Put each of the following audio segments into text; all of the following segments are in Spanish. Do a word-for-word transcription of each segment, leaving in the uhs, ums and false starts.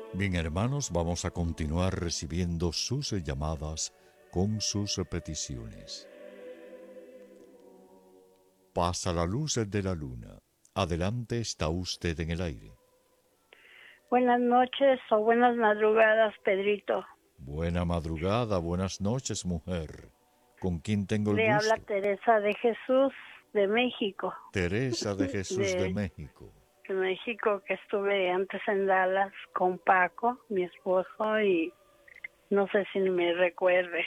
Bien, hermanos, vamos a continuar recibiendo sus llamadas con sus peticiones. Pasa la luz de la luna. Adelante, está usted en el aire. Buenas noches o buenas madrugadas, Pedrito. Buena madrugada, buenas noches, mujer. ¿Con quién tengo el Le habla gusto? Teresa de Jesús de México. Teresa de Jesús de De, México. de México, que estuve antes en Dallas con Paco, mi esposo, y no sé si me recuerde.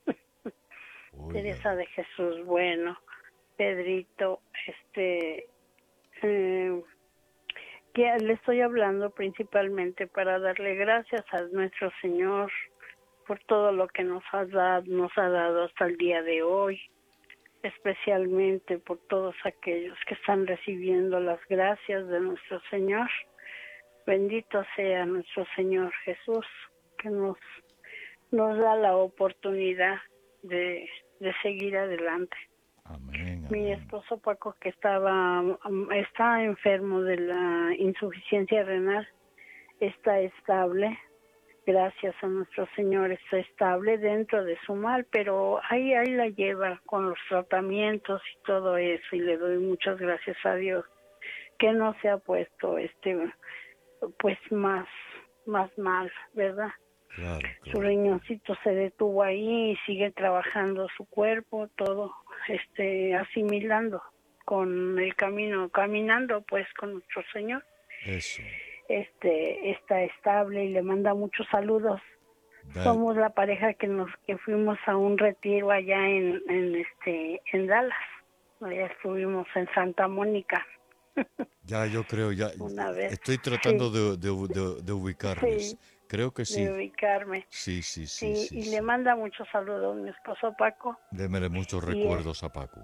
Oiga, Teresa de Jesús, bueno, Pedrito, este, eh, que le estoy hablando principalmente para darle gracias a nuestro Señor por todo lo que nos ha dado, nos ha dado hasta el día de hoy, especialmente por todos aquellos que están recibiendo las gracias de nuestro Señor. Bendito sea nuestro Señor Jesús, que nos, nos da la oportunidad de, de seguir adelante. amén, Mi amén. esposo Paco, que estaba está enfermo de la insuficiencia renal, está estable. Gracias a nuestro Señor está estable dentro de su mal, pero ahí ahí la lleva con los tratamientos y todo eso, y le doy muchas gracias a Dios que no se ha puesto este pues más más mal, ¿verdad? Claro, Su claro. riñoncito se detuvo ahí y sigue trabajando su cuerpo, todo este asimilando con el camino, caminando pues con nuestro Señor. Eso. Este está estable y le manda muchos saludos. Da- Somos la pareja que nos que fuimos a un retiro allá en, en este en Dallas. Allá estuvimos en Santa Mónica ya yo creo, ya una vez. estoy tratando Sí, de, de, de- de ubicarles. sí, Creo que de sí. ubicarme. Sí, sí, sí, Sí, sí, y le sí. manda muchos saludos mi esposo Paco. Démele muchos Y es, recuerdos a Paco.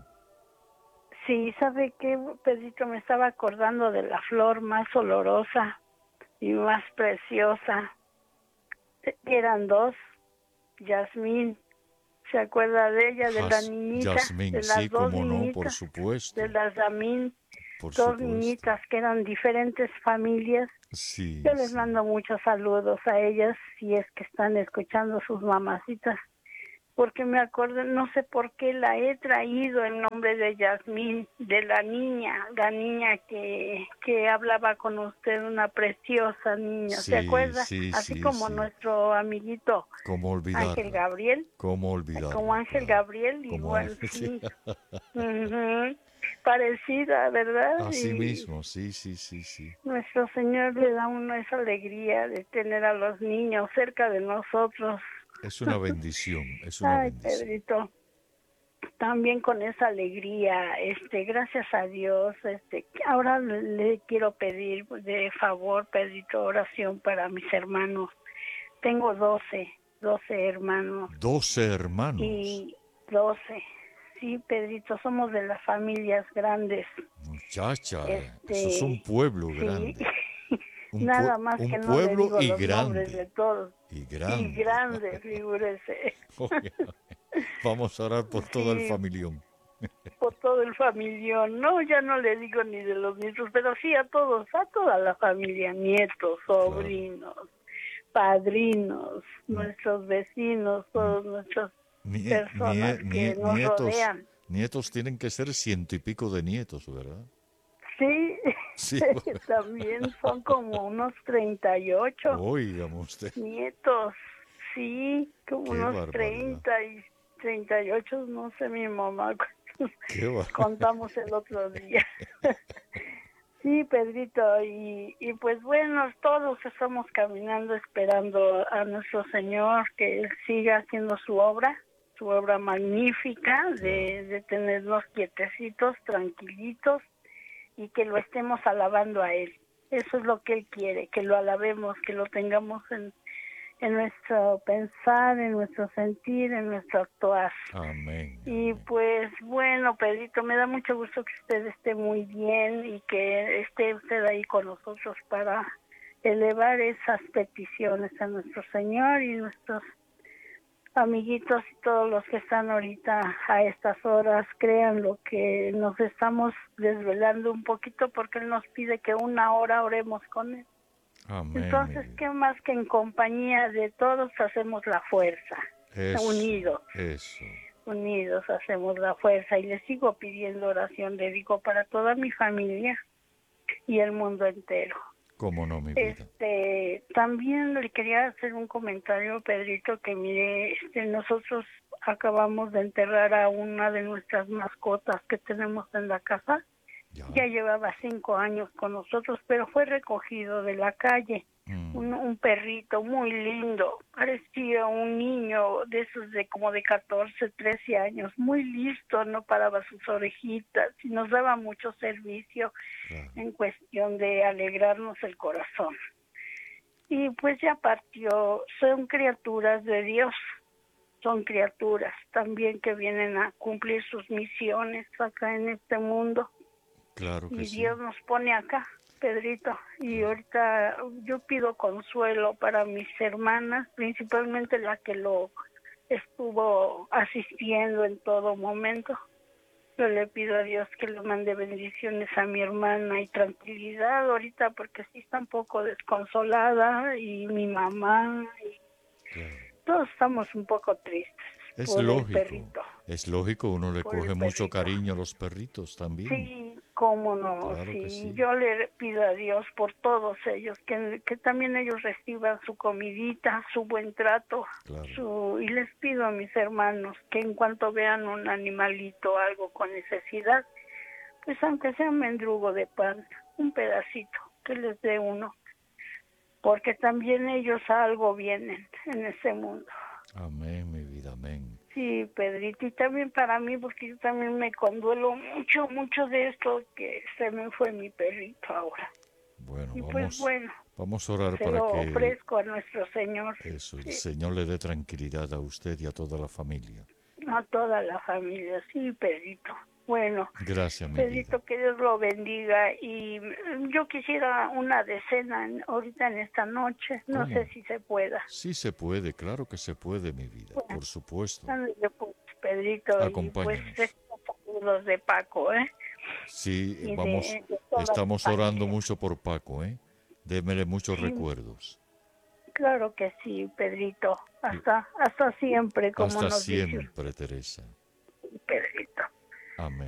sí, ¿sabe qué, Pedrito? Me estaba acordando de la flor más olorosa y más preciosa. Eran dos, Yasmín. ¿Se acuerda de ella, de la Jas- niñita, Yasmín, de las sí, dos cómo no, por niñitas, de supuesto, las Yasmín, por dos supuesto. niñitas que eran diferentes familias? Sí, Yo les sí. mando muchos saludos a ellas si es que están escuchando sus mamacitas, porque me acuerdo, no sé por qué la he traído el nombre de Yasmín, de la niña, la niña que, que hablaba con usted, una preciosa niña, ¿se Sí, acuerda? sí, Así sí, como sí. nuestro amiguito ¿Cómo Ángel olvidarla? Gabriel, ¿Cómo como olvidarla? Ángel Claro. Gabriel, Como igual, Ángel. Sí. sí. Ujú. Parecida, ¿verdad? Así Y mismo, sí, sí, sí, sí. nuestro Señor le da a uno esa alegría de tener a los niños cerca de nosotros. Es una bendición, es una Ay, bendición. Pedrito, también con esa alegría, este, gracias a Dios, este, ahora le le quiero pedir de favor, Pedrito, oración para mis hermanos. Tengo doce, doce hermanos Doce hermanos. y doce. Sí, Pedrito, somos de las familias grandes. Muchacha, eso es un Este, pueblo sí, grande. Un, pue- nada más un que no le pueblo digo y los nombres grande. de todos. Y Y grande. grande, figúrese. Oye, vamos a orar por todo el Sí, familión. por todo el familión. No, ya no le digo ni de los nietos, pero sí a todos, a toda la familia, nietos, Claro. sobrinos, padrinos, Mm, nuestros vecinos, mm. todas nuestras Nie- personas nie- que nie- nos nietos, rodean. nietos tienen que ser ciento y pico de nietos, ¿verdad? Sí, Sí, también son como unos treinta y ocho oígame usted, nietos, sí, como qué unos barbaridad, treinta y treinta y ocho, no sé mi mamá, cuántos qué bar- contamos el otro día. Sí, Pedrito, y, y pues bueno, todos estamos caminando esperando a nuestro Señor que Él siga haciendo su obra, su obra magnífica Claro. de, de tenernos quietecitos, tranquilitos, y que lo estemos alabando a Él. Eso es lo que Él quiere, que lo alabemos, que lo tengamos en, en nuestro pensar, en nuestro sentir, en nuestro actuar. Amén, Y amén. pues bueno, Pedrito, me da mucho gusto que usted esté muy bien y que esté usted ahí con nosotros para elevar esas peticiones a nuestro Señor y nuestros amiguitos y todos los que están ahorita a estas horas. Crean lo que nos estamos desvelando un poquito porque Él nos pide que una hora oremos con Él. Amén, mi Entonces, vida. ¿qué más que en compañía de todos hacemos la fuerza? Eso, Unidos, eso. unidos hacemos la fuerza. Y le sigo pidiendo oración, le digo, para toda mi familia y el mundo entero. ¿Cómo no, mi vida? Este, también le quería hacer un comentario, Pedrito, que mire, este, nosotros acabamos de enterrar a una de nuestras mascotas que tenemos en la casa. Ya. Ya llevaba cinco años con nosotros, pero fue recogido de la calle. Mm, Un, un perrito muy lindo, parecía un niño de esos de como de catorce, trece años, muy listo, no paraba sus orejitas y nos daba mucho servicio claro. en cuestión de alegrarnos el corazón. Y pues ya partió, son criaturas de Dios, son criaturas también que vienen a cumplir sus misiones acá en este mundo. Claro que Y sí. Dios nos pone acá, Pedrito. Y ahorita yo pido consuelo para mis hermanas, principalmente la que lo estuvo asistiendo en todo momento. Yo le pido a Dios que le mande bendiciones a mi hermana y tranquilidad ahorita porque sí está un poco desconsolada y mi mamá y Claro. todos estamos un poco tristes Es por el lógico. perrito. Es lógico, uno le Por el coge mucho perrito. cariño a los perritos también. Sí, cómo no, Claro sí. que sí. Yo le pido a Dios por todos ellos, que, que también ellos reciban su comidita, su buen trato, Claro. su y les pido a mis hermanos que en cuanto vean un animalito, algo con necesidad, pues aunque sea un mendrugo de pan, un pedacito, que les dé uno, porque también ellos a algo vienen en ese mundo. Amén, mi vida, amén. Sí, Pedrito, y también para mí, porque yo también me conduelo mucho, mucho de esto, que se me fue mi perrito ahora. Bueno, Y pues vamos, bueno, vamos a orar se para lo que ofrezco a nuestro Señor, eso, el sí, Señor le dé tranquilidad a usted y a toda la familia. a toda la familia, sí, Pedrito. Bueno, Gracias, mi vida. Pedrito, que Dios lo bendiga, y mm, yo quisiera una decena en- ahorita en esta noche, no ¿Cómo? sé si se pueda. Sí se puede, claro que se puede, mi vida, Bueno, por supuesto. ándale, pues, Pedrito, y pues Acompáñenos. estos saludos de Paco, ¿eh? Sí, Y vamos, de, de toda la estamos orando familia. mucho por Paco, ¿eh? Démele muchos Sí, recuerdos. claro que sí, Pedrito. Hasta, hasta siempre, como Hasta nos dice siempre, Teresa. Pedrito. Amén.